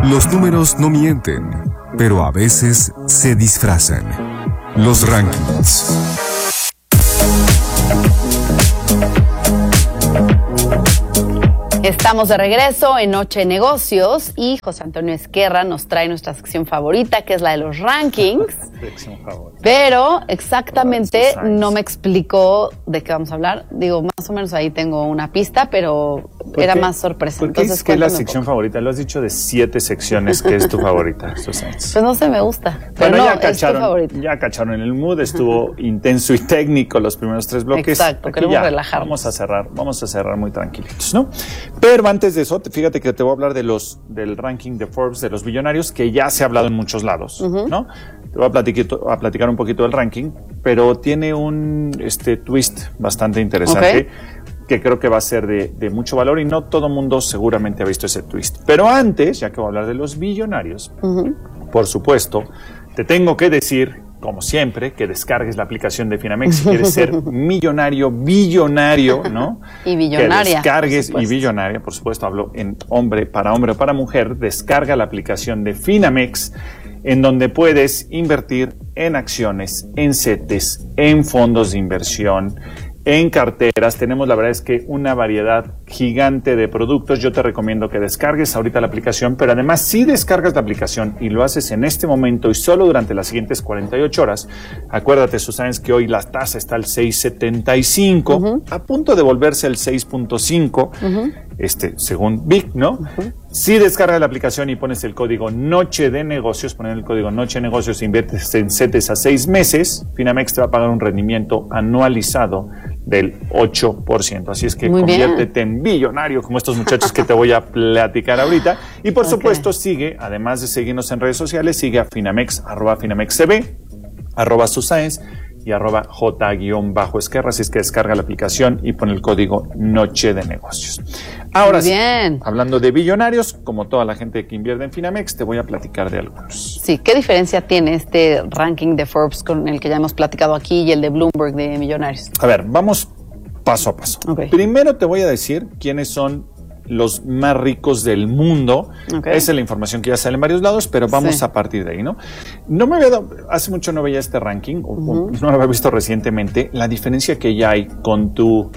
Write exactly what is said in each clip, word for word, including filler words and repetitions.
Los números no mienten, pero a veces se disfrazan. Los rankings. Estamos de regreso en Noche de Negocios y José Antonio Ezquerra nos trae nuestra sección favorita, que es la de los rankings. Sección favorita. Pero exactamente no me explicó de qué vamos a hablar. Digo, más o menos ahí tengo una pista, pero era qué? más sorpresa. ¿Por qué Entonces, es que es la cuéntame un sección poco. favorita? Lo has dicho de siete secciones que es tu favorita, Susana. Pues no sé, me gusta. Pero Bueno, no, ya es tu cacharon, favorita. ya cacharon en el mood, estuvo intenso y técnico los primeros tres bloques. Exacto, Aquí queremos ya relajarnos. Vamos a cerrar, vamos a cerrar muy tranquilitos, ¿no? Pero antes de eso, fíjate que te voy a hablar de los del ranking de Forbes de los billonarios, que ya se ha hablado en muchos lados, uh-huh. ¿no? Te voy a platicar, a platicar un poquito del ranking, pero tiene un este twist bastante interesante. Okay. Que creo que va a ser de, de mucho valor y no todo mundo seguramente ha visto ese twist. Pero antes, ya que voy a hablar de los billonarios, uh-huh. por supuesto, te tengo que decir, como siempre, que descargues la aplicación de Finamex si quieres ser millonario, billonario, ¿no? Y billonaria. Que descargues, y billonaria, por supuesto, hablo en hombre para hombre o para mujer, descarga la aplicación de Finamex, en donde puedes invertir en acciones, en CETES, en fondos de inversión, en carteras. Tenemos, la verdad es que una variedad gigante de productos. Yo te recomiendo que descargues ahorita la aplicación, pero además si descargas la aplicación y lo haces en este momento y solo durante las siguientes cuarenta y ocho horas, acuérdate, Susana, que hoy la tasa está al seis punto setenta y cinco, uh-huh. a punto de volverse el seis punto cinco, uh-huh. este, según Vic, ¿no? Uh-huh. Si descargas la aplicación y pones el código Noche de Negocios, pones el código Noche de Negocios e inviertes en CETES a seis meses, Finamex te va a pagar un rendimiento anualizado del ocho por ciento. Así es que Muy conviértete bien. en billonario como estos muchachos que te voy a platicar ahorita. Y por okay. supuesto sigue, además de seguirnos en redes sociales, sigue a Finamex, arroba FinamexCB, arroba Susáenz y arroba J-Esquerra. Así es que descarga la aplicación y pone el código Noche de Negocios. Ahora sí, hablando de billonarios, como toda la gente que invierte en Finamex, te voy a platicar de algunos. Sí, ¿qué diferencia tiene este ranking de Forbes con el que ya hemos platicado aquí y el de Bloomberg de millonarios? A ver, vamos paso a paso. Okay. Primero te voy a decir quiénes son los más ricos del mundo. Okay. Esa es la información que ya sale en varios lados, pero vamos sí. a partir de ahí, ¿no? No me había dado, hace mucho no veía este ranking, uh-huh. o, no lo había visto recientemente, la diferencia que ya hay con tu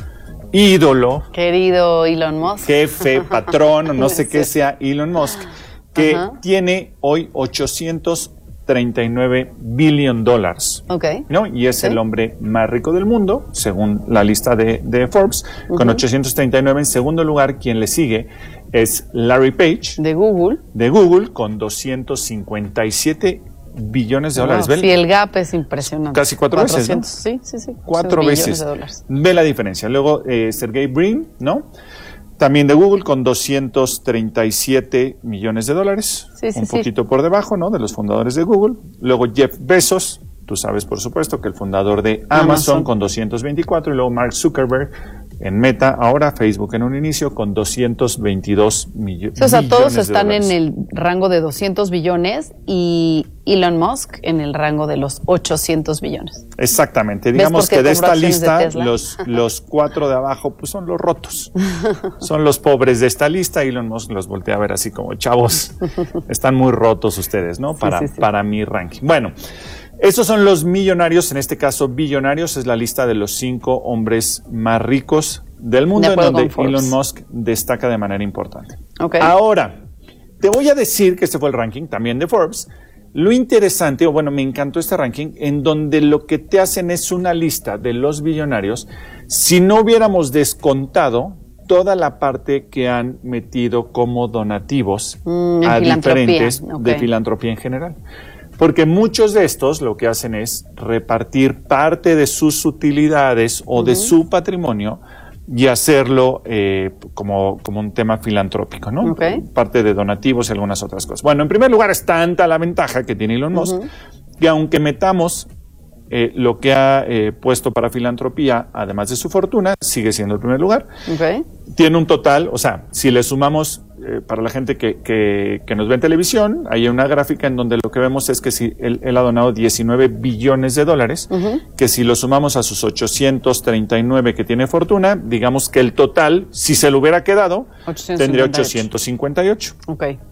ídolo, querido Elon Musk, jefe, patrón, o no sé qué sea Elon Musk, que uh-huh. tiene hoy ochocientos treinta y nueve billion dólares, okay. ¿no? Y es okay. el hombre más rico del mundo, según la lista de, de Forbes, uh-huh. con ochocientos treinta y nueve. En segundo lugar, quien le sigue es Larry Page, de Google, de Google, con doscientos cincuenta y siete billones de dólares. Wow, sí, el gap es impresionante. Casi cuatro veces, ¿no? Sí, sí, sí. Cuatro veces. Ve la diferencia. Luego, eh, Sergey Brin, ¿no? También de Google, con doscientos treinta y siete millones de dólares. Sí, sí, un poquito sí. por debajo, ¿no? De los fundadores de Google. Luego Jeff Bezos, tú sabes, por supuesto, que el fundador de Amazon, Amazon. con doscientos veinticuatro. Y luego Mark Zuckerberg en Meta, ahora Facebook en un inicio, con doscientos veintidós millones de dólares. O sea, todos están en el rango de doscientos billones y Elon Musk en el rango de los ochocientos billones. Exactamente. Digamos que de esta lista, de los, los cuatro de abajo pues son los rotos. Son los pobres de esta lista. Elon Musk los voltea a ver así como, chavos, están muy rotos ustedes, ¿no? Para, sí, sí, sí. para mi ranking. Bueno, esos son los millonarios, en este caso billonarios, es la lista de los cinco hombres más ricos del mundo, en donde Elon Musk destaca de manera importante. Okay. Ahora, te voy a decir que este fue el ranking también de Forbes. Lo interesante, o bueno, me encantó este ranking, en donde lo que te hacen es una lista de los billonarios, si no hubiéramos descontado toda la parte que han metido como donativos mm, a diferentes okay. de filantropía en general. Porque muchos de estos lo que hacen es repartir parte de sus utilidades o uh-huh. de su patrimonio y hacerlo eh, como, como un tema filantrópico, ¿no? Okay. Parte de donativos y algunas otras cosas. Bueno, en primer lugar es tanta la ventaja que tiene Elon Musk uh-huh. que aunque metamos eh, lo que ha eh, puesto para filantropía, además de su fortuna, sigue siendo el primer lugar. Okay. Tiene un total, o sea, si le sumamos eh, para la gente que, que, que nos ve en televisión, hay una gráfica en donde lo que vemos es que si él, él ha donado diecinueve billones de dólares, uh-huh. que si lo sumamos a sus ochocientos treinta y nueve que tiene fortuna, digamos que el total, si se lo hubiera quedado, ochocientos cincuenta y ocho. Tendría ochocientos cincuenta y ocho. Okay.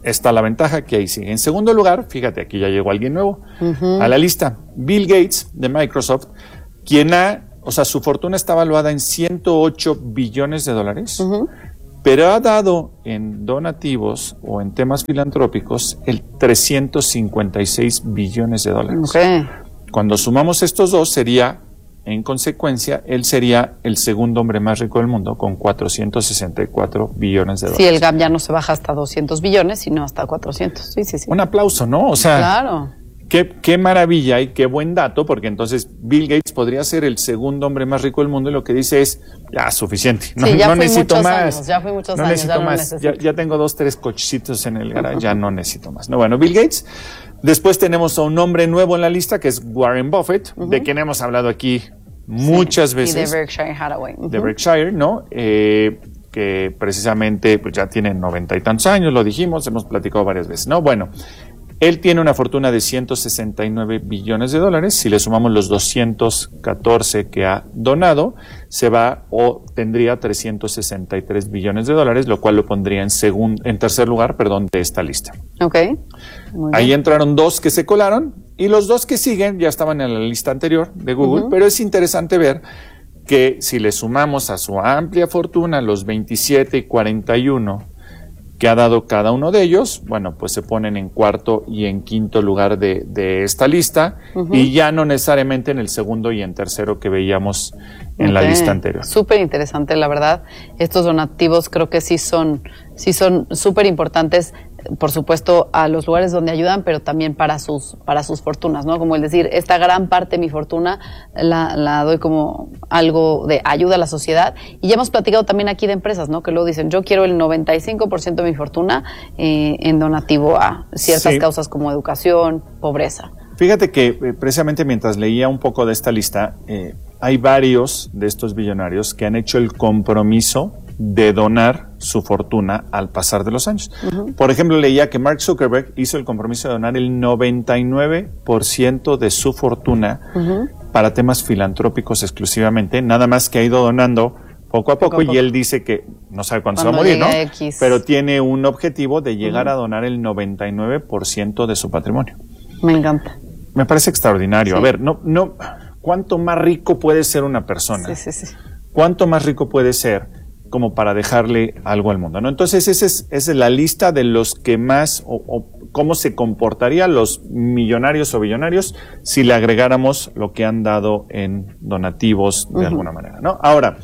está la ventaja que ahí sigue. En segundo lugar, fíjate, aquí ya llegó alguien nuevo uh-huh. a la lista. Bill Gates, de Microsoft, quien ha, o sea, su fortuna está valuada en ciento ocho billones de dólares, uh-huh. pero ha dado en donativos o en temas filantrópicos el trescientos cincuenta y seis billones de dólares. Okay. Cuando sumamos estos dos, sería, en consecuencia, él sería el segundo hombre más rico del mundo con cuatrocientos sesenta y cuatro billones de dólares. Sí, el gap ya no se baja hasta doscientos billones, sino hasta cuatrocientos. Sí, sí, sí. Un aplauso, ¿no? O sea, claro. Qué, qué maravilla y qué buen dato, porque entonces Bill Gates podría ser el segundo hombre más rico del mundo y lo que dice es, ya, suficiente, no, sí, ya no fui necesito muchos más. Años, ya fui muchos no años, necesito ya no más. necesito. Ya, ya tengo dos, tres cochecitos en el garaje, ya no necesito más. No, bueno, Bill Gates. Después tenemos a un hombre nuevo en la lista que es Warren Buffett, uh-huh. de quien hemos hablado aquí muchas sí, veces. Y de Berkshire Hathaway. Uh-huh. De Berkshire, ¿no? Eh, que precisamente pues ya tiene noventa y tantos años, lo dijimos, hemos platicado varias veces, ¿no? Bueno, él tiene una fortuna de ciento sesenta y nueve billones de dólares. Si le sumamos los doscientos catorce que ha donado, se va o tendría trescientos sesenta y tres billones de dólares, lo cual lo pondría en segundo, en tercer lugar, perdón, de esta lista. Ok. Muy Ahí bien. entraron dos que se colaron y los dos que siguen ya estaban en la lista anterior de Google, uh-huh. pero es interesante ver que si le sumamos a su amplia fortuna los veintisiete y cuarenta y uno que ha dado cada uno de ellos, bueno, pues se ponen en cuarto y en quinto lugar de, de esta lista uh-huh. y ya no necesariamente en el segundo y en tercero que veíamos en okay. la lista anterior. Súper interesante, la verdad. Estos donativos creo que sí son sí son súper importantes, por supuesto, a los lugares donde ayudan, pero también para sus para sus fortunas, ¿no? Como el decir, esta gran parte de mi fortuna la, la doy como algo de ayuda a la sociedad. Y ya hemos platicado también aquí de empresas, ¿no? Que luego dicen, yo quiero el noventa y cinco por ciento de mi fortuna eh, en donativo a ciertas sí. causas como educación, pobreza. Fíjate que eh, precisamente mientras leía un poco de esta lista, eh, hay varios de estos billonarios que han hecho el compromiso de donar su fortuna al pasar de los años. Uh-huh. Por ejemplo, leía que Mark Zuckerberg hizo el compromiso de donar el noventa y nueve por ciento de su fortuna uh-huh. para temas filantrópicos exclusivamente, nada más que ha ido donando poco a poco, poco, a poco. Y él dice que no sabe cuándo, cuándo se va a morir, ¿no? X. Pero tiene un objetivo de llegar uh-huh. a donar el noventa y nueve por ciento de su patrimonio. Me encanta. Me parece extraordinario. Sí. A ver, no, no, ¿cuánto más rico puede ser una persona? Sí, sí, sí. ¿Cuánto más rico puede ser como para dejarle algo al mundo, ¿no? Entonces, esa es, esa es la lista de los que más, o, o cómo se comportarían los millonarios o billonarios si le agregáramos lo que han dado en donativos de uh-huh. alguna manera, ¿no? Ahora,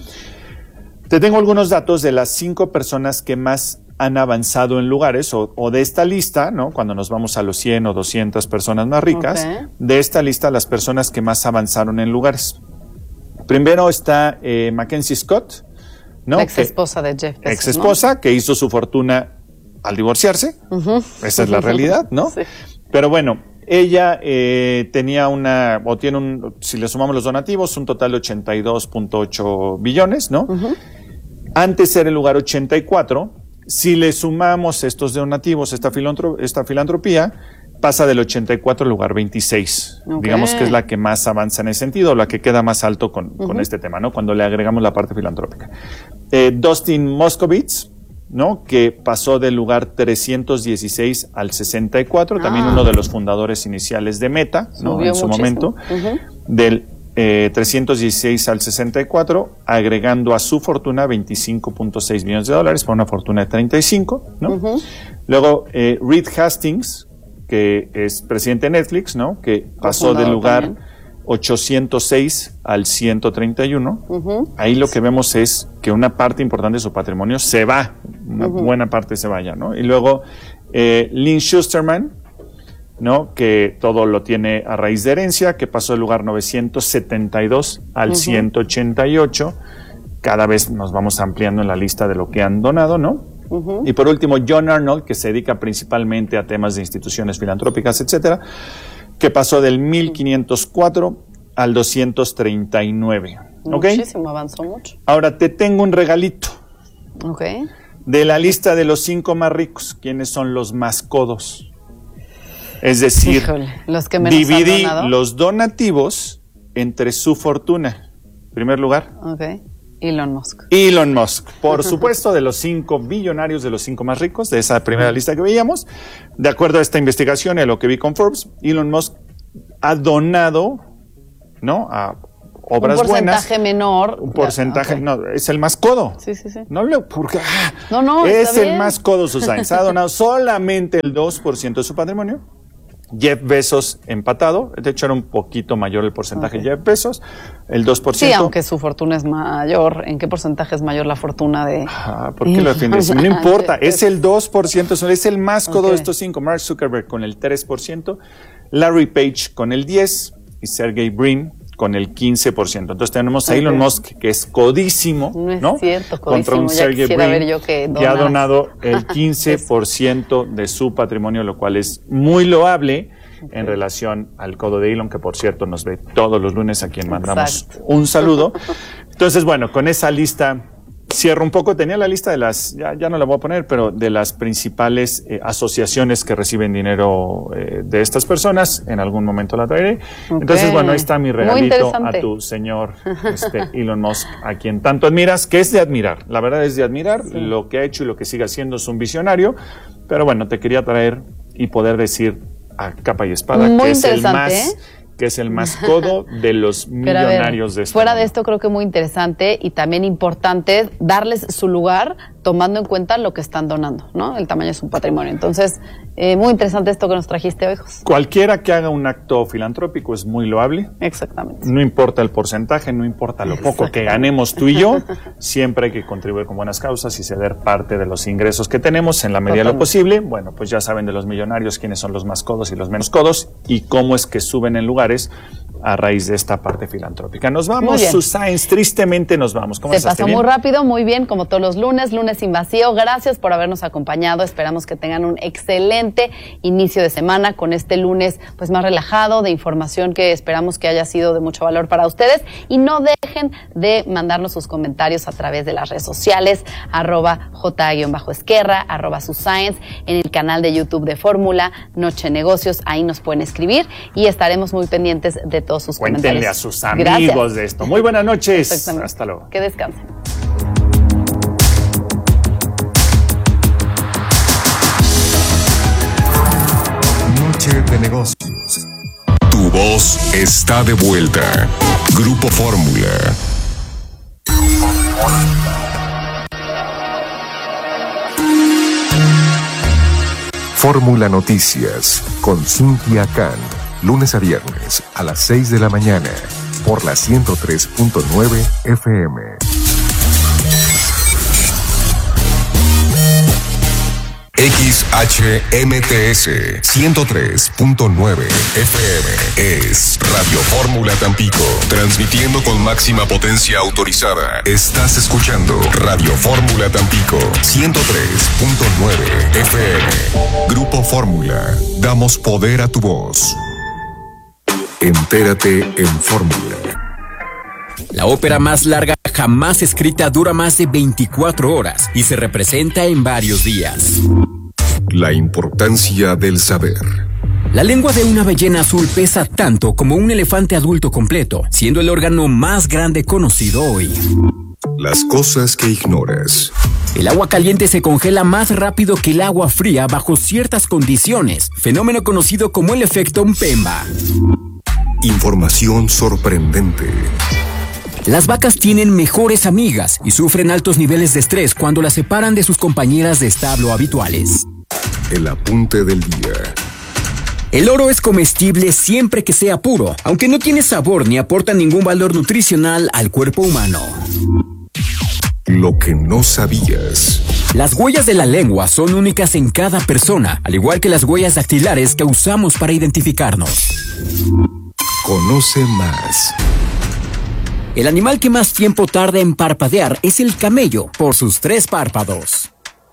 te tengo algunos datos de las cinco personas que más han avanzado en lugares, o, o de esta lista, ¿no? Cuando nos vamos a los cien o doscientas personas más ricas, okay. de esta lista las personas que más avanzaron en lugares. Primero está eh, Mackenzie Scott, ¿no? La ex esposa de Jeff Bezos, ex esposa, ¿no? Que hizo su fortuna al divorciarse. Uh-huh. Esa es la realidad, ¿no? Sí. Pero bueno, ella eh, tenía una, o tiene un, si le sumamos los donativos, un total de ochenta y dos punto ocho billones, ¿no? Uh-huh. Antes era el lugar ochenta y cuatro. Si le sumamos estos donativos, esta, filantro, esta filantropía, pasa del ochenta y cuatro al lugar veintiséis. Okay. Digamos que es la que más avanza en ese sentido, la que queda más alto con, uh-huh. con este tema, ¿no? Cuando le agregamos la parte filantrópica. Eh, Dustin Moskovitz, ¿no? Que pasó del lugar trescientos dieciséis al sesenta y cuatro, ah. también uno de los fundadores iniciales de Meta, ¿no? Subió en su muchísimo. momento, Uh-huh. del eh, trescientos dieciséis al sesenta y cuatro, agregando a su fortuna veinticinco punto seis millones de dólares, para una fortuna de treinta y cinco, ¿no? Uh-huh. Luego, eh, Reed Hastings, que es presidente de Netflix, ¿no? Que pasó del lugar también. ochocientos seis al ciento treinta y uno. Uh-huh. Ahí lo que vemos es que una parte importante de su patrimonio se va, una uh-huh. buena parte se vaya, ¿no? Y luego eh, Lynn Schusterman, ¿no? Que todo lo tiene a raíz de herencia, que pasó del lugar novecientos setenta y dos al uh-huh. ciento ochenta y ocho. Cada vez nos vamos ampliando en la lista de lo que han donado, ¿no? Uh-huh. Y por último, John Arnold, que se dedica principalmente a temas de instituciones filantrópicas, etcétera, que pasó del mil quinientos cuatro al doscientos treinta y nueve. ¿Okay? Muchísimo, avanzó mucho. Ahora te tengo un regalito. Ok. De la lista de los cinco más ricos, ¿quiénes son los más codos? Es decir, Híjole, los que menos dividí han donado. los donativos entre su fortuna. En primer lugar, okay. Elon Musk. Elon Musk, por supuesto, de los cinco billonarios, de los cinco más ricos, de esa primera lista que veíamos. De acuerdo a esta investigación y a lo que vi con Forbes, Elon Musk ha donado, ¿no?, a obras buenas. Un porcentaje buenas, menor. Un porcentaje, okay. no, es el más codo. Sí, sí, sí. No, porque, ah, no, no, es está el bien. más codo, Susana. Ha donado solamente el dos por ciento de su patrimonio. Jeff Bezos empatado, de hecho era un poquito mayor el porcentaje okay. de Jeff Bezos, el dos por ciento. Sí, aunque su fortuna es mayor. ¿En qué porcentaje es mayor la fortuna de...? Ah, ¿por qué lo defiendes? No importa, es el dos por ciento, es el más codo okay. de estos cinco. Mark Zuckerberg con el tres por ciento, Larry Page con el diez por ciento y Sergey Brin con el quince por ciento. Entonces tenemos a Elon okay. Musk, que es codísimo, no es ¿no? Cierto, codísimo. Contra un ya Sergey Brin, ver yo que, que ha donado el quince por ciento de su patrimonio, lo cual es muy loable okay. en relación al codo de Elon, que por cierto nos ve todos los lunes, a quien mandamos Exacto. un saludo. Entonces, bueno, con esa lista cierro un poco. Tenía la lista de las, ya, ya no la voy a poner, pero de las principales eh, asociaciones que reciben dinero eh, de estas personas. En algún momento la traeré. Okay. Entonces, bueno, ahí está mi regalito a tu señor este, Elon Musk, a quien tanto admiras, que es de admirar. La verdad es de admirar sí. lo que ha hecho y lo que sigue haciendo. Es un visionario. Pero bueno, te quería traer y poder decir a capa y espada Muy que es el más... ¿eh? que es el más codo de los millonarios ver, de este Fuera mundo. de esto, creo que muy interesante y también importante darles su lugar tomando en cuenta lo que están donando, ¿no? El tamaño de su patrimonio. Entonces, eh, muy interesante esto que nos trajiste hoy, José. Cualquiera que haga un acto filantrópico es muy loable. Exactamente. No importa el porcentaje, no importa lo poco que ganemos tú y yo, siempre hay que contribuir con buenas causas y ceder parte de los ingresos que tenemos en la medida de lo posible. Bueno, pues ya saben de los millonarios quiénes son los más codos y los menos codos y cómo es que suben en lugares a raíz de esta parte filantrópica. Nos vamos, Susana, tristemente nos vamos. ¿Cómo Se estás? pasó muy rápido, muy bien, como todos los lunes, lunes sin vacío. Gracias por habernos acompañado. Esperamos que tengan un excelente inicio de semana con este lunes pues más relajado, de información que esperamos que haya sido de mucho valor para ustedes. Y no dejen de mandarnos sus comentarios a través de las redes sociales, arroba j-esquerra, arroba suscience, en el canal de YouTube de Fórmula, Noche Negocios. Ahí nos pueden escribir y estaremos muy pendientes de todos sus Cuéntenle comentarios. a sus amigos Gracias. de esto. Muy buenas noches. Hasta luego. Que descansen. Noche de negocios. Tu voz está de vuelta. Grupo Fórmula. Fórmula Noticias con Cintia Can. Lunes a viernes a las seis de la mañana por la ciento tres punto nueve F M. X H M T S ciento tres punto nueve F M es Radio Fórmula Tampico, transmitiendo con máxima potencia autorizada. Estás escuchando Radio Fórmula Tampico ciento tres punto nueve F M. Grupo Fórmula, damos poder a tu voz. Entérate en Fórmula. La ópera más larga jamás escrita dura más de veinticuatro horas y se representa en varios días. La importancia del saber. La lengua de una ballena azul pesa tanto como un elefante adulto completo, siendo el órgano más grande conocido hoy. Las cosas que ignoras. El agua caliente se congela más rápido que el agua fría bajo ciertas condiciones, fenómeno conocido como el efecto Mpemba. Información sorprendente. Las vacas tienen mejores amigas y sufren altos niveles de estrés cuando las separan de sus compañeras de establo habituales. El apunte del día. El oro es comestible siempre que sea puro, aunque no tiene sabor ni aporta ningún valor nutricional al cuerpo humano. Lo que no sabías. Las huellas de la lengua son únicas en cada persona, al igual que las huellas dactilares que usamos para identificarnos. Conoce más. El animal que más tiempo tarda en parpadear es el camello, por sus tres párpados.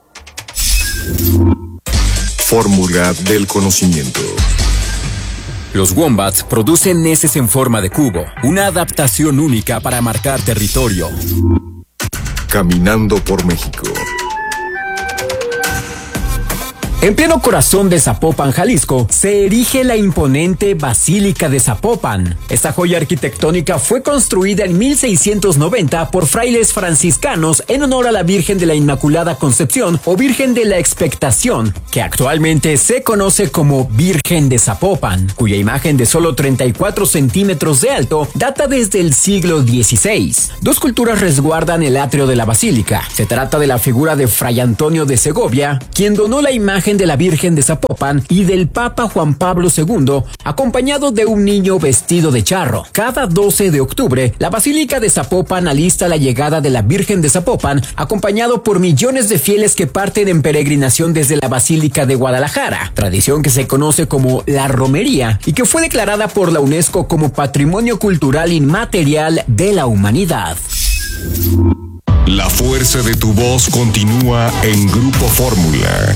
Fórmula del conocimiento. Los wombats producen heces en forma de cubo, una adaptación única para marcar territorio. Caminando por México. En pleno corazón de Zapopan, Jalisco, se erige la imponente Basílica de Zapopan. Esta joya arquitectónica fue construida en mil seiscientos noventa por frailes franciscanos en honor a la Virgen de la Inmaculada Concepción o Virgen de la Expectación, que actualmente se conoce como Virgen de Zapopan, cuya imagen de solo treinta y cuatro centímetros de alto data desde el siglo dieciséis. Dos culturas resguardan el atrio de la basílica. Se trata de la figura de Fray Antonio de Segovia, quien donó la imagen de la Virgen de Zapopan, y del Papa Juan Pablo segundo, acompañado de un niño vestido de charro. Cada doce de octubre, la Basílica de Zapopan alista la llegada de la Virgen de Zapopan, acompañado por millones de fieles que parten en peregrinación desde la Basílica de Guadalajara, tradición que se conoce como la romería y que fue declarada por la UNESCO como Patrimonio Cultural Inmaterial de la Humanidad. La fuerza de tu voz continúa en Grupo Fórmula.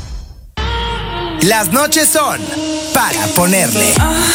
Las noches son para ponerle.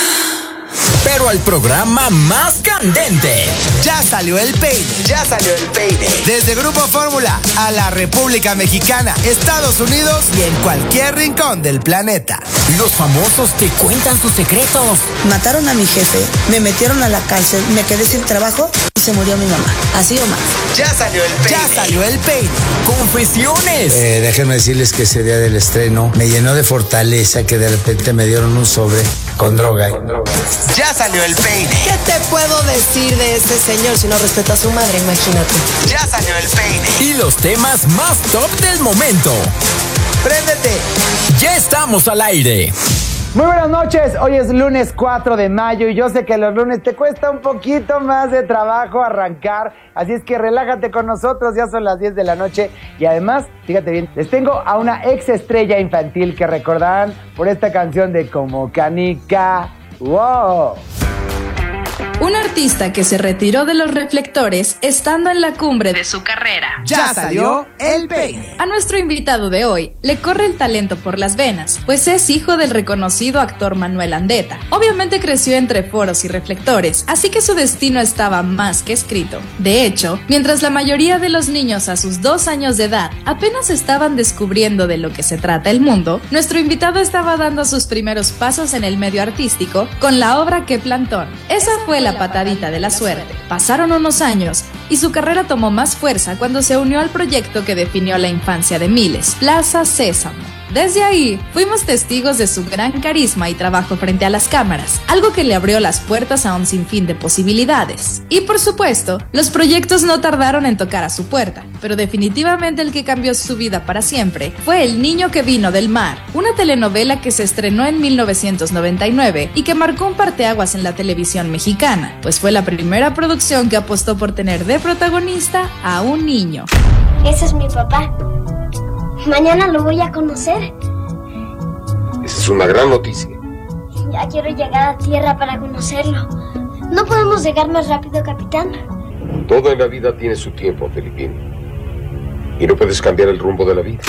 Pero al programa más candente. Ya salió el peine. Ya salió el peine. Desde Grupo Fórmula a la República Mexicana, Estados Unidos y en cualquier rincón del planeta. Los famosos te cuentan sus secretos. Mataron a mi jefe, me metieron a la cárcel, me quedé sin trabajo y se murió mi mamá. Así o más. Ya salió el peine. Ya salió el peine. Confesiones. Eh, déjenme decirles que ese día del estreno me llenó de fortaleza, que de repente me dieron un sobre con droga. Con droga. Ya salió el peine. ¿Qué te puedo decir de ese señor si no respeta a su madre? Imagínate. Ya salió el peine. Y los temas más top del momento. Préndete. Ya estamos al aire. Muy buenas noches, hoy es lunes cuatro de mayo y yo sé que los lunes te cuesta un poquito más de trabajo arrancar, así es que relájate con nosotros, ya son las diez de la noche y además, fíjate bien, les tengo a una ex estrella infantil que recordarán por esta canción de Como Canica. ¡Wow! Un artista que se retiró de los reflectores estando en la cumbre de su carrera. Ya salió el peine. A nuestro invitado de hoy le corre el talento por las venas, pues es hijo del reconocido actor Manuel Andeta. Obviamente creció entre foros y reflectores, así que su destino estaba más que escrito. De hecho, mientras la mayoría de los niños a sus dos años de edad apenas estaban descubriendo de lo que se trata el mundo, nuestro invitado estaba dando sus primeros pasos en el medio artístico con la obra Que Plantón. Esa fue la patadita de la suerte. Pasaron unos años y su carrera tomó más fuerza cuando se unió al proyecto que definió la infancia de miles, Plaza Sésamo. Desde ahí, fuimos testigos de su gran carisma y trabajo frente a las cámaras, algo que le abrió las puertas a un sinfín de posibilidades. Y por supuesto, los proyectos no tardaron en tocar a su puerta, pero definitivamente el que cambió su vida para siempre fue El Niño que Vino del Mar, una telenovela que se estrenó en mil novecientos noventa y nueve y que marcó un parteaguas en la televisión mexicana, pues fue la primera producción que apostó por tener de protagonista a un niño. Ese es mi papá. Mañana lo voy a conocer. Esa es una gran noticia. Ya quiero llegar a tierra para conocerlo. ¿No podemos llegar más rápido, capitán? Todo en la vida tiene su tiempo, Felipín. Y no puedes cambiar el rumbo de la vida.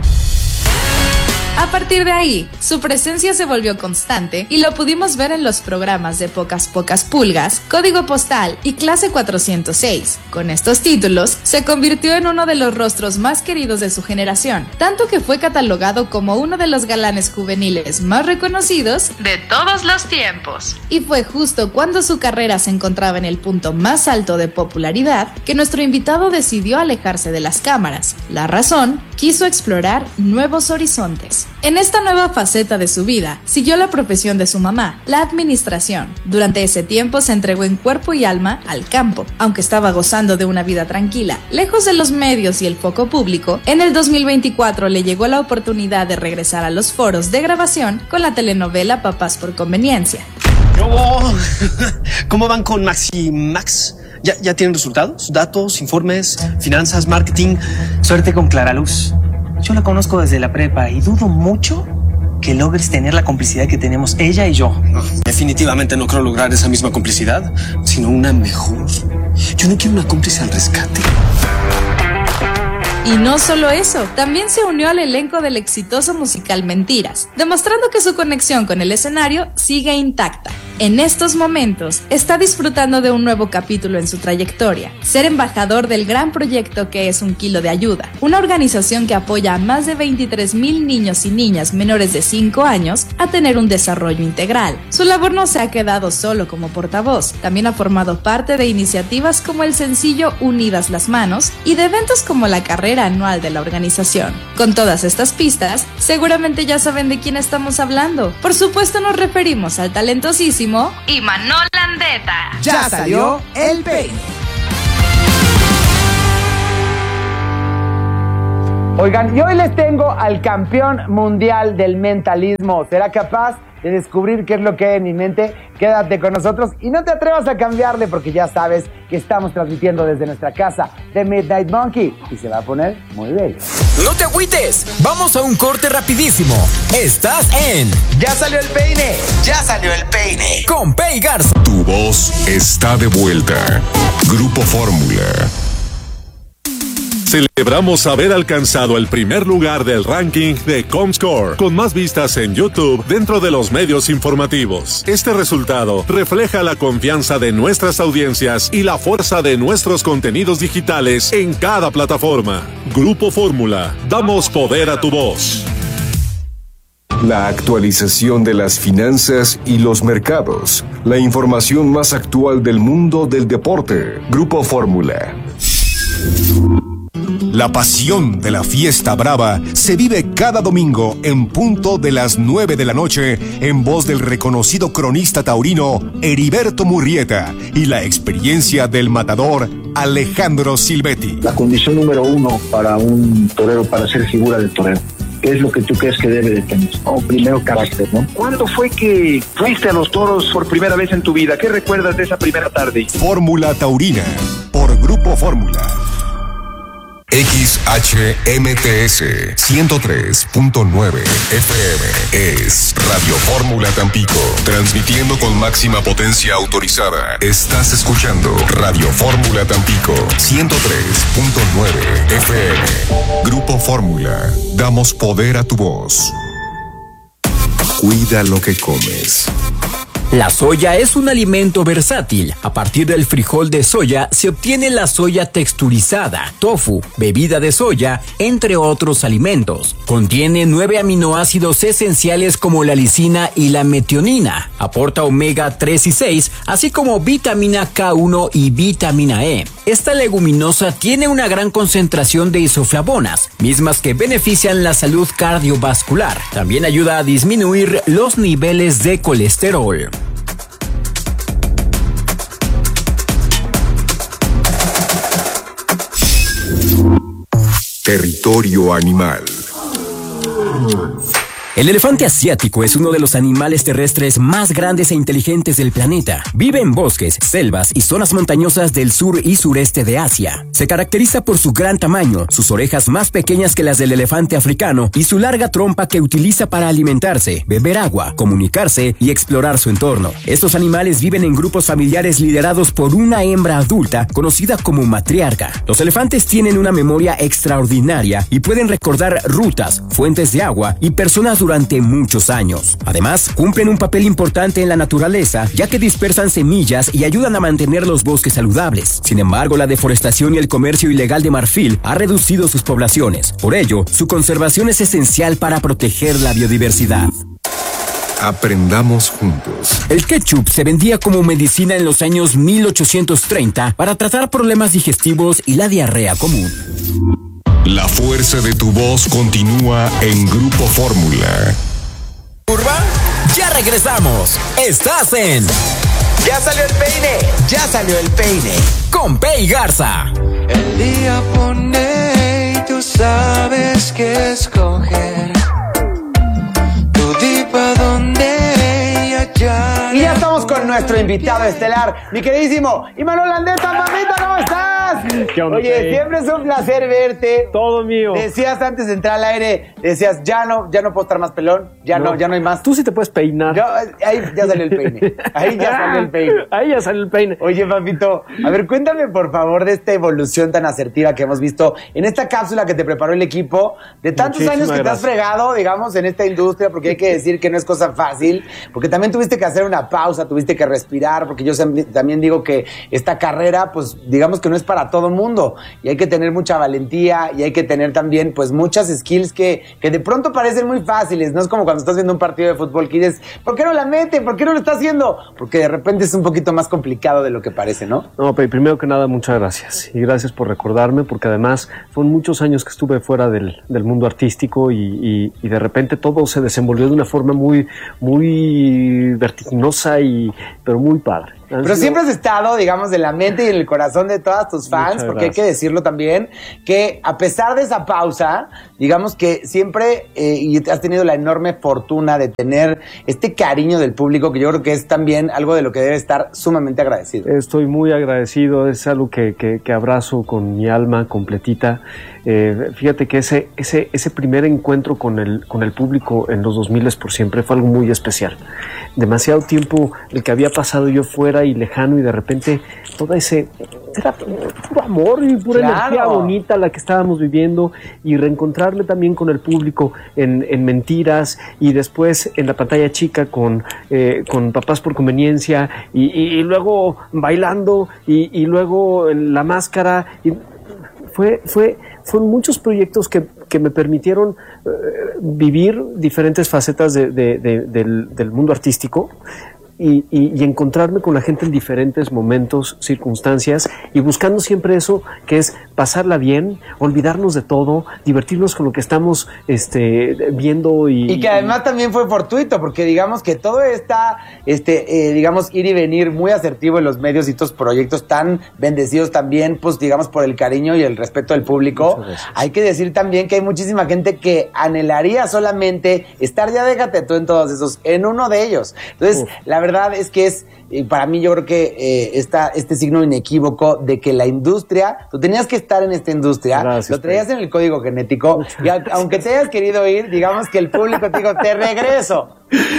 A partir de ahí, su presencia se volvió constante y lo pudimos ver en los programas de Pocas Pocas Pulgas, Código Postal y Clase cuatrocientos seis. Con estos títulos, se convirtió en uno de los rostros más queridos de su generación, tanto que fue catalogado como uno de los galanes juveniles más reconocidos de todos los tiempos. Y fue justo cuando su carrera se encontraba en el punto más alto de popularidad que nuestro invitado decidió alejarse de las cámaras. La razón, quiso explorar nuevos horizontes. En esta nueva faceta de su vida, siguió la profesión de su mamá, la administración. Durante ese tiempo se entregó en cuerpo y alma al campo. Aunque estaba gozando de una vida tranquila, lejos de los medios y el foco público, en el dos mil veinticuatro le llegó la oportunidad de regresar a los foros de grabación con la telenovela Papás por Conveniencia. Oh, ¿cómo van con Maxi Max? ¿Ya, ¿Ya tienen resultados? ¿Datos, informes, finanzas, marketing? Suerte con Clara Luz. Yo la conozco desde la prepa y dudo mucho que logres tener la complicidad que tenemos ella y yo. No, definitivamente no creo lograr esa misma complicidad, sino una mejor. Yo no quiero una cómplice al rescate. Y no solo eso, también se unió al elenco del exitoso musical Mentiras, demostrando que su conexión con el escenario sigue intacta. En estos momentos, está disfrutando de un nuevo capítulo en su trayectoria, ser embajador del gran proyecto que es Un Kilo de Ayuda, una organización que apoya a más de veintitrés mil niños y niñas menores de cinco años a tener un desarrollo integral. Su labor no se ha quedado solo como portavoz, también ha formado parte de iniciativas como el sencillo Unidas las Manos y de eventos como la carrera anual de la organización. Con todas estas pistas, seguramente ya saben de quién estamos hablando. Por supuesto nos referimos al talentosísimo Imanol Landeta. Ya salió el peine. Oigan, y hoy les tengo al campeón mundial del mentalismo. ¿Será capaz de descubrir qué es lo que hay en mi mente? Quédate con nosotros y no te atrevas a cambiarle, porque ya sabes que estamos transmitiendo desde nuestra casa de Midnight Monkey y se va a poner muy bello. No te agüites, vamos a un corte rapidísimo. Estás en Ya salió el peine, ya salió el peine. Con Pei Garza. Tu voz está de vuelta. Grupo Fórmula. Celebramos haber alcanzado el primer lugar del ranking de Comscore, con más vistas en YouTube dentro de los medios informativos. Este resultado refleja la confianza de nuestras audiencias y la fuerza de nuestros contenidos digitales en cada plataforma. Grupo Fórmula, damos poder a tu voz. La actualización de las finanzas y los mercados. La información más actual del mundo del deporte. Grupo Fórmula. La pasión de la fiesta brava se vive cada domingo en punto de las nueve de la noche en voz del reconocido cronista taurino Heriberto Murrieta y la experiencia del matador Alejandro Silvetti. La condición número uno para un torero, para ser figura del torero, ¿qué es lo que tú crees que debe de tener? Oh, primero, carácter, ¿no? ¿Cuándo fue que fuiste a los toros por primera vez en tu vida? ¿Qué recuerdas de esa primera tarde? Fórmula Taurina, por Grupo Fórmula. X H M T S ciento tres punto nueve F M es Radio Fórmula Tampico, transmitiendo con máxima potencia autorizada. Estás escuchando Radio Fórmula Tampico ciento tres punto nueve F M. Grupo Fórmula, damos poder a tu voz. Cuida lo que comes. La soya es un alimento versátil. A partir del frijol de soya se obtiene la soya texturizada, tofu, bebida de soya, entre otros alimentos. Contiene nueve aminoácidos esenciales como la lisina y la metionina. Aporta omega tres y seis, así como vitamina K uno y vitamina E. Esta leguminosa tiene una gran concentración de isoflavonas, mismas que benefician la salud cardiovascular. También ayuda a disminuir los niveles de colesterol. Territorio animal. El elefante asiático es uno de los animales terrestres más grandes e inteligentes del planeta. Vive en bosques, selvas y zonas montañosas del sur y sureste de Asia. Se caracteriza por su gran tamaño, sus orejas más pequeñas que las del elefante africano y su larga trompa que utiliza para alimentarse, beber agua, comunicarse y explorar su entorno. Estos animales viven en grupos familiares liderados por una hembra adulta conocida como matriarca. Los elefantes tienen una memoria extraordinaria y pueden recordar rutas, fuentes de agua y personas durante muchos años. Además, cumplen un papel importante en la naturaleza, ya que dispersan semillas y ayudan a mantener los bosques saludables. Sin embargo, la deforestación y el comercio ilegal de marfil ha reducido sus poblaciones. Por ello, su conservación es esencial para proteger la biodiversidad. Aprendamos juntos. El ketchup se vendía como medicina en los años mil ochocientos treinta para tratar problemas digestivos y la diarrea común. La fuerza de tu voz continúa en Grupo Fórmula. ¿Curva? Ya regresamos. Estás en Ya salió el peine, ya salió el peine. Con Pei Garza. El día pone y tú sabes qué escoger. Tú di pa' dónde y allá. Y ya estamos con nuestro invitado estelar, mi queridísimo Imanol Landeta. Mamita, ¿cómo estás? ¿Qué onda, Oye, Pei? Siempre es un placer verte. Todo mío. Decías antes de entrar al aire, decías, ya no, ya no puedo estar más pelón, ya no, no ya no hay más. Tú sí te puedes peinar. Yo, ahí ya salió el peine. Ahí ya salió el peine. Ahí ya salió el peine. Oye, papito, a ver, cuéntame por favor de esta evolución tan asertiva que hemos visto en esta cápsula que te preparó el equipo, de tantos Muchísimas años que gracias. Te has fregado, digamos, en esta industria, porque hay que decir que no es cosa fácil, porque también tuviste que hacer una pausa, tuviste que respirar, porque yo también digo que esta carrera, pues, digamos que no es para todo mundo, y hay que tener mucha valentía, y hay que tener también, pues, muchas skills que, que de pronto parecen muy fáciles, no es como cuando estás viendo un partido de fútbol que dices, ¿por qué no la mete? ¿Por qué no lo está haciendo? Porque de repente es un poquito más complicado de lo que parece, ¿no? No, pero primero que nada, muchas gracias, y gracias por recordarme, porque además fueron muchos años que estuve fuera del, del mundo artístico, y, y, y de repente todo se desenvolvió de una forma muy, muy vertiginosa, y, pero muy padre. Pero siempre has estado, digamos, en la mente y en el corazón de todas tus fans, Muchas porque gracias. Hay que decirlo también, que a pesar de esa pausa, digamos que siempre, eh, y has tenido la enorme fortuna de tener este cariño del público, que yo creo que es también algo de lo que debe estar sumamente agradecido. Estoy muy agradecido, es algo que, que, que abrazo con mi alma completita. Eh, fíjate que ese, ese, ese primer encuentro con el, con el público en los dos mil por siempre fue algo muy especial. Demasiado tiempo el que había pasado yo fuera y lejano, y de repente todo ese era puro amor y pura claro. energía bonita la que estábamos viviendo, y reencontrarme también con el público en, en Mentiras, y después en la pantalla chica con, eh, con Papás por Conveniencia, y, y, y luego bailando, y, y luego en La Máscara, y fue, fue, fueron muchos proyectos que, que me permitieron eh, vivir diferentes facetas de, de, de, del, del mundo artístico. Y, y, y encontrarme con la gente en diferentes momentos, circunstancias, y buscando siempre eso que es pasarla bien, olvidarnos de todo, divertirnos con lo que estamos este, viendo. Y, y que además también fue fortuito, porque digamos que todo está, este, eh, digamos, ir y venir muy asertivo en los medios, y estos proyectos tan bendecidos también, pues digamos, por el cariño y el respeto del público. Hay que decir también que hay muchísima gente que anhelaría solamente estar, ya déjate tú en todos esos, en uno de ellos. Entonces, Uf. la verdad es que es, eh, para mí yo creo que eh, está este signo inequívoco de que la industria, tú tenías que estar en esta industria, Gracias, lo traías en el código genético, Muchas y a, aunque te hayas querido ir, digamos que el público te dijo, te regreso.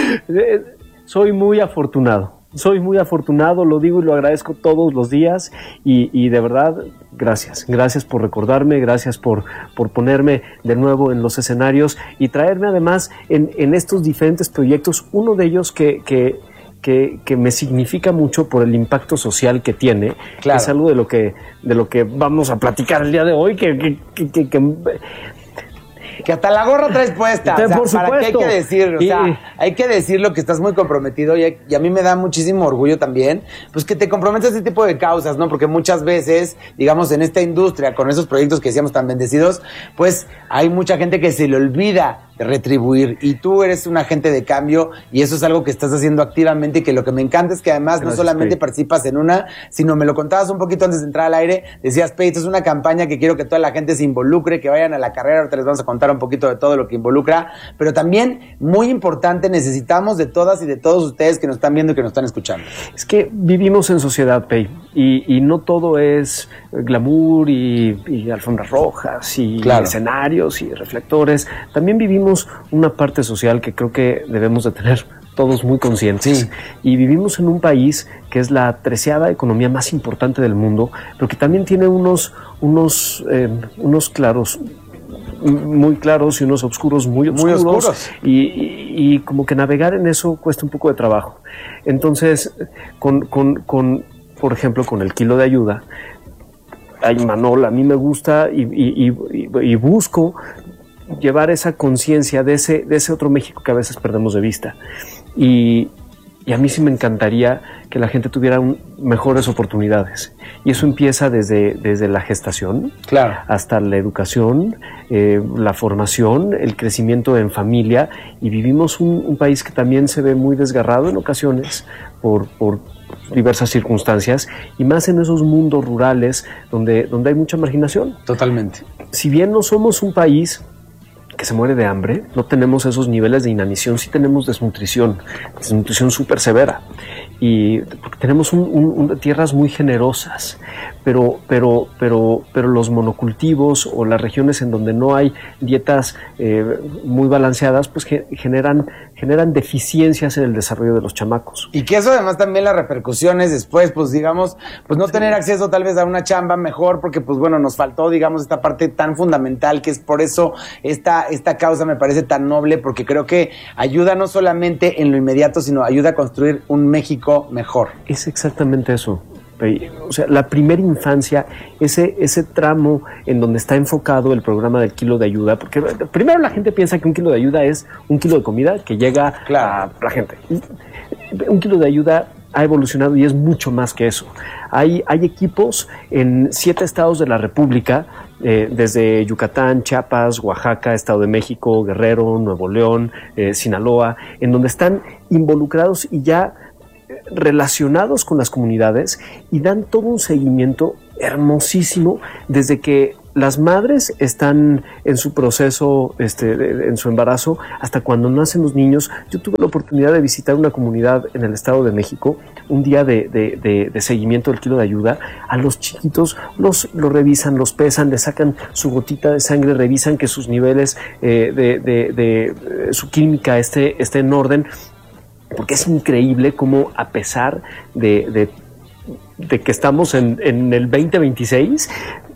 Soy muy afortunado, soy muy afortunado, lo digo y lo agradezco todos los días, y, y de verdad, gracias, gracias por recordarme, gracias por, por ponerme de nuevo en los escenarios, y traerme además en, en estos diferentes proyectos, uno de ellos que, que Que, que me significa mucho por el impacto social que tiene, claro. Es algo de lo que de lo que vamos a platicar el día de hoy, que, que, que, que, que que hasta la gorra traes puesta, o sea, por para qué hay que decir, o y, sea, hay que decirlo que estás muy comprometido, y, y a mí me da muchísimo orgullo también, pues que te comprometas a este tipo de causas, ¿no? Porque muchas veces, digamos, en esta industria, con esos proyectos que decíamos tan bendecidos, pues hay mucha gente que se le olvida de retribuir, y tú eres un agente de cambio, y eso es algo que estás haciendo activamente, y que lo que me encanta es que además Gracias, no solamente Pei. participas en una, sino me lo contabas un poquito antes de entrar al aire, decías, Pei, esto es una campaña que quiero que toda la gente se involucre, que vayan a la carrera, ahorita les vamos a contar un poquito de todo lo que involucra, pero también, muy importante, necesitamos de todas y de todos ustedes que nos están viendo y que nos están escuchando. Es que vivimos en sociedad, Pei, y, y no todo es glamour y, y alfombras rojas y claro. escenarios y reflectores, también vivimos una parte social que creo que debemos de tener todos muy conscientes. Sí. Y vivimos en un país que es la treceava economía más importante del mundo, pero que también tiene unos, unos, eh, unos claros muy claros y unos oscuros muy oscuros, muy oscuros. Y, y, y como que navegar en eso cuesta un poco de trabajo. Entonces, con, con, con por ejemplo, con el kilo de ayuda, ay, Manol, a mí me gusta y, y, y, y busco llevar esa conciencia de ese, de ese otro México que a veces perdemos de vista. Y, y a mí sí me encantaría que la gente tuviera un, mejores oportunidades. Y eso empieza desde, desde la gestación, claro. hasta la educación, eh, la formación, el crecimiento en familia. Y vivimos un, un país que también se ve muy desgarrado en ocasiones por, por diversas circunstancias, y más en esos mundos rurales donde, donde hay mucha marginación. Totalmente. Si bien no somos un país que se muere de hambre, no tenemos esos niveles de inanición, sí tenemos desnutrición, desnutrición súper severa. y porque tenemos un, un, un, tierras muy generosas, pero, pero, pero, pero los monocultivos o las regiones en donde no hay dietas eh, muy balanceadas, pues ge, generan, generan deficiencias en el desarrollo de los chamacos. Y que eso además también las repercusiones después, pues digamos, pues no sí. tener acceso tal vez a una chamba mejor, porque pues bueno, nos faltó, digamos, esta parte tan fundamental, que es por eso esta, esta causa me parece tan noble, porque creo que ayuda no solamente en lo inmediato, sino ayuda a construir un México mejor. Es exactamente eso. O sea, la primera infancia, ese, ese tramo en donde está enfocado el programa del kilo de ayuda, porque primero la gente piensa que un kilo de ayuda es un kilo de comida que llega claro. a la gente. Un kilo de ayuda ha evolucionado y es mucho más que eso. Hay, hay equipos en siete estados de la República, eh, desde Yucatán, Chiapas, Oaxaca, Estado de México, Guerrero, Nuevo León, eh, Sinaloa, en donde están involucrados y ya relacionados con las comunidades y dan todo un seguimiento hermosísimo desde que las madres están en su proceso, este, en su embarazo, hasta cuando nacen los niños. Yo tuve la oportunidad de visitar una comunidad en el Estado de México, un día de, de, de, de seguimiento del kilo de ayuda. A los chiquitos los, los revisan, los pesan, les sacan su gotita de sangre, revisan que sus niveles eh, de, de, de, de su química esté, esté en orden, porque es increíble cómo a pesar de, de, de que estamos en, en el veinte veintiséis,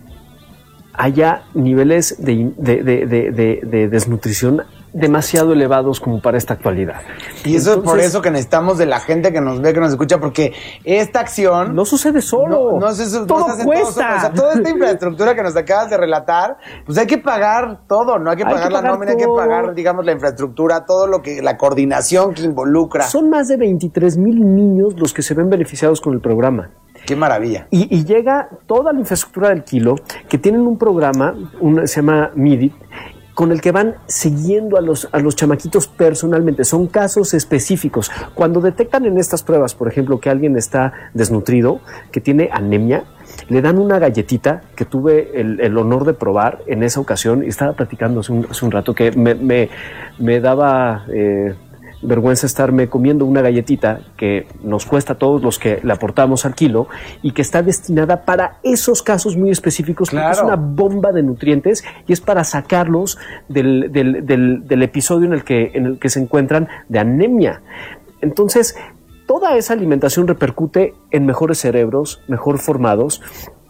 haya niveles de, de, de, de, de, de desnutrición demasiado elevados como para esta actualidad. Y eso Entonces, es por eso que necesitamos de la gente que nos ve, que nos escucha, porque esta acción no sucede solo. No, no, se, todo no se cuesta. Todo, o sea, toda esta infraestructura que nos acabas de relatar, pues hay que pagar todo, no hay que pagar, hay que pagar la nómina, todo. Hay que pagar, digamos, la infraestructura, todo lo que, la coordinación que involucra. Son más de veintitrés mil niños los que se ven beneficiados con el programa. ¡Qué maravilla! Y, y llega toda la infraestructura del kilo, que tienen un programa, un, se llama MIDIT, con el que van siguiendo a los, a los chamaquitos personalmente. Son casos específicos. Cuando detectan en estas pruebas, por ejemplo, que alguien está desnutrido, que tiene anemia, le dan una galletita que tuve el, el honor de probar en esa ocasión, y estaba platicando hace un, hace un rato que me, me, me daba... Eh, vergüenza estarme comiendo una galletita que nos cuesta a todos los que le aportamos al kilo y que está destinada para esos casos muy específicos, claro. Porque es una bomba de nutrientes y es para sacarlos del, del, del, del episodio en el que, en el que se encuentran de anemia. Entonces, toda esa alimentación repercute en mejores cerebros, mejor formados.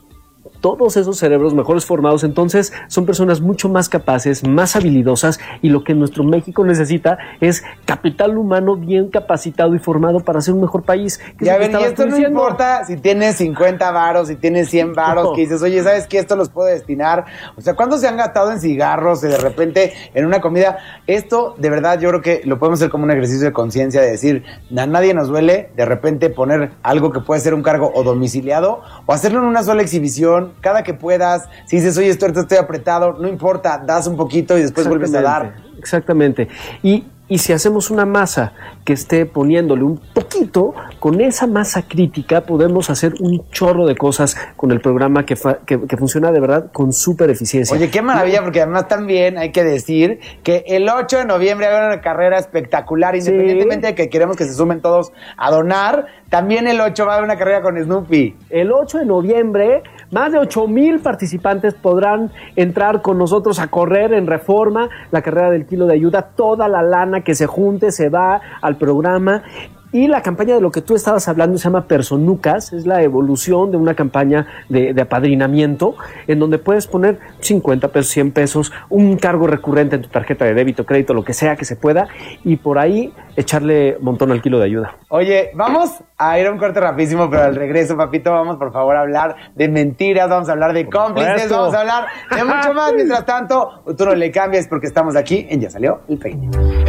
Todos esos cerebros mejores formados, entonces, son personas mucho más capaces, más habilidosas, y lo que nuestro México necesita es capital humano bien capacitado y formado para ser un mejor país. Ya ven, y esto no importa si tienes cincuenta varos, si tienes cien varos, no. Que dices, oye, ¿sabes qué? Esto los puedo destinar. O sea, ¿cuántos se han gastado en cigarros y de repente en una comida? Esto, de verdad, yo creo que lo podemos hacer como un ejercicio de conciencia, de decir, a nadie nos duele de repente poner algo que puede ser un cargo o domiciliado, o hacerlo en una sola exhibición, cada que puedas. Si dices, oye, esto ahorita estoy apretado, no importa, das un poquito y después vuelves a dar. Exactamente. Y, y si hacemos una masa que esté poniéndole un poquito, con esa masa crítica podemos hacer un chorro de cosas con el programa que, fa, que, que funciona de verdad con súper eficiencia. Oye, qué maravilla, porque además también hay que decir que el ocho de noviembre hay una carrera espectacular, independientemente sí. de que queremos que se sumen todos a donar, también el ocho va a haber una carrera con Snoopy. El ocho de noviembre, más de ocho mil participantes podrán entrar con nosotros a correr en Reforma, la carrera del kilo de ayuda. Toda la lana que se junte se va al programa. Y la campaña de lo que tú estabas hablando se llama Personucas, es la evolución de una campaña de, de apadrinamiento, en donde puedes poner cincuenta pesos, cien pesos, un cargo recurrente en tu tarjeta de débito, crédito, lo que sea que se pueda, y por ahí echarle montón al kilo de ayuda. Oye, vamos a ir a un corte rapidísimo, pero al regreso, papito, vamos por favor a hablar de mentiras, vamos a hablar de cómplices, vamos a hablar de mucho más. Mientras tanto, tú no le cambies porque estamos aquí en Ya Salió el Peine.